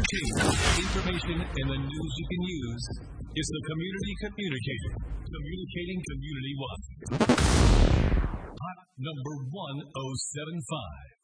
Information and the news you can use. It's the Community Communicator. Communicating community-wide. Hot number 1075.